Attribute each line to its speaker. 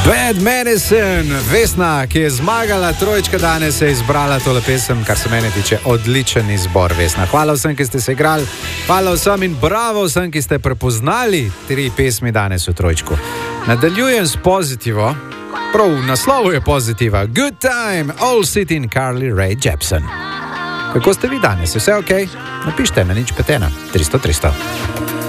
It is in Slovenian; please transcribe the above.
Speaker 1: Bad Medicine, Vesna, ki je zmagala, trojčka danes je izbrala tole pesem, kar se mene tiče, odličen izbor, Vesna. Hvala vsem, ki ste se igrali, hvala vsem in bravo vsem, ki ste prepoznali 3 pesmi danes v trojčku. Nadaljujem s pozitivo, prav v naslovu je pozitiva. Good Time, All City in Carly Rae Jepsen. Kako ste vi danes? Vse ok? Napište na 051 300 300.